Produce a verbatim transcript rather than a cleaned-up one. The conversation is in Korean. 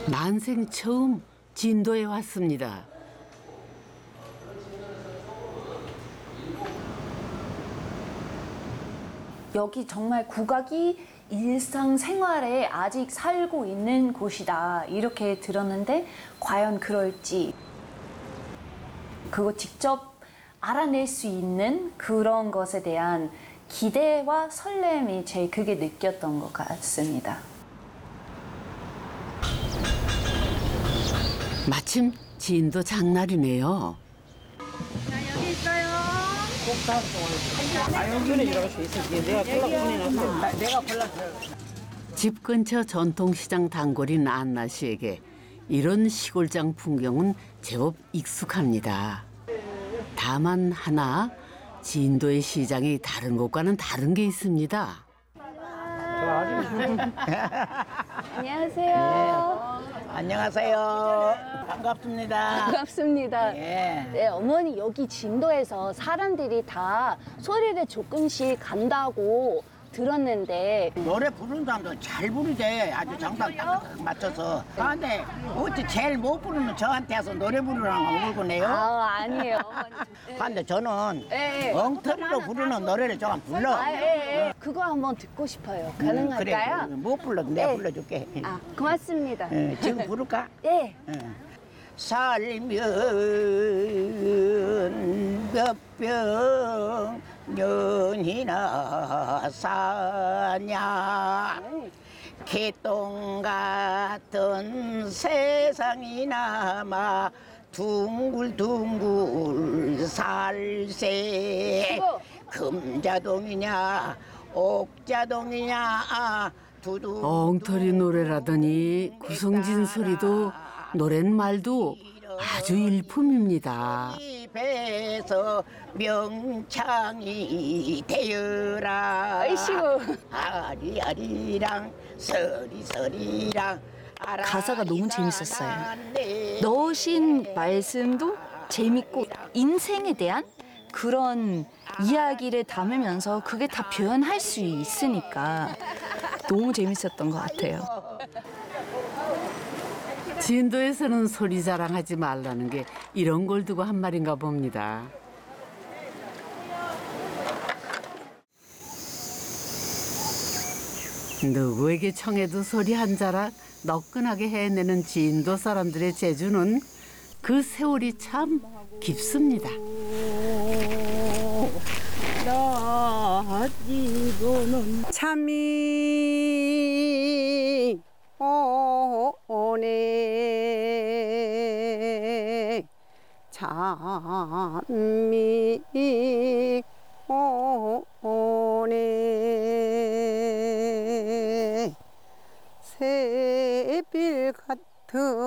난생 처음 진도에 왔습니다. 여기 정말 국악이 일상생활에 아직 살고 있는 곳이다 이렇게 들었는데 과연 그럴지 그거 직접 알아낼 수 있는 그런 것에 대한 기대와 설렘이 제일 크게 느꼈던 것 같습니다. 마침 진도 장날이네요. 자, 여기 있어요. 집 근처 전통시장 단골인 안나 씨에게 이런 시골장 풍경은 제법 익숙합니다. 다만 하나 진도의 시장이 다른 곳과는 다른 게 있습니다. 안녕하세요. 안녕하세요. 반갑습니다. 반갑습니다. 예. 네, 어머니 여기 진도에서 사람들이 다 소리를 조금씩 간다고 들었는데 노래 부르는 사람도 잘 부르대. 아주 정상 딱 맞춰서. 그런데 어찌 제일 못 부르는 저한테 와서 노래 부르라고 물고 내요? 아 아니에요. 그런데 저는 예. 엉터리로 부르는 노래를 좀 불러. 아, 예, 예. 그거 한번 듣고 싶어요. 가능할까요? 그래, 못 불러도 내가 네. 불러줄게. 아 고맙습니다. 예, 지금 부를까? 예. 살면 몇병 년이나 사냐 개똥 같은 세상이나마 둥글둥글 살세 금자동이냐 옥자동이냐 두두 엉터리 노래라더니 구성진 소리도 노랜 말도 아주 일품입니다. 입에서 명창이 되어라. 아이씨고. 아리아리랑 서리서리랑 가사가 너무 재밌었어요. 넣으신 말씀도 재밌고 인생에 대한 그런 이야기를 담으면서 그게 다 표현할 수 있으니까 너무 재밌었던 것 같아요. 진도에서는 소리 자랑하지 말라는 게 이런 걸 두고 한 말인가 봅니다. 누구에게 청해도 소리 한 자락 너끈하게 해내는 진도 사람들의 재주는 그 세월이 참 깊습니다. 참이 오네 참이 오네 새빌 같은